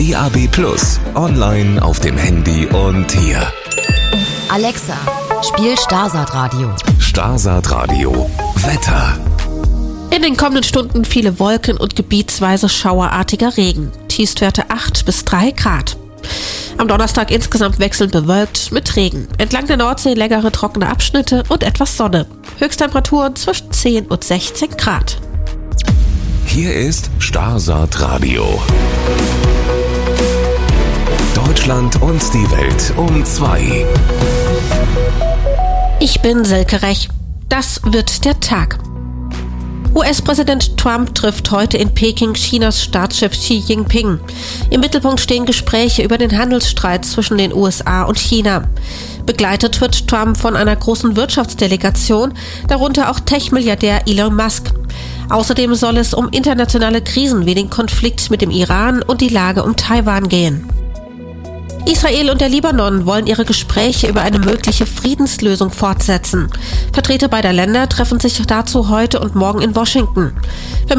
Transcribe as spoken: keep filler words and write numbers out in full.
D A B Plus, online auf dem Handy und hier. Alexa, spiel Starsat Radio. Starsat Radio. Wetter. In den kommenden Stunden viele Wolken und gebietsweise schauerartiger Regen. Tiefstwerte acht bis drei Grad. Am Donnerstag insgesamt wechselnd bewölkt mit Regen. Entlang der Nordsee längere trockene Abschnitte und etwas Sonne. Höchsttemperaturen zwischen zehn und sechzehn Grad. Hier ist Starsat Radio. Deutschland und die Welt um zwei. Ich bin Silke Rech. Das wird der Tag. U S-Präsident Trump trifft heute in Peking Chinas Staatschef Xi Jinping. Im Mittelpunkt stehen Gespräche über den Handelsstreit zwischen den U S A und China. Begleitet wird Trump von einer großen Wirtschaftsdelegation, darunter auch Tech-Milliardär Elon Musk. Außerdem soll es um internationale Krisen wie den Konflikt mit dem Iran und die Lage um Taiwan gehen. Israel und der Libanon wollen ihre Gespräche über eine mögliche Friedenslösung fortsetzen. Vertreter beider Länder treffen sich dazu heute und morgen in Washington.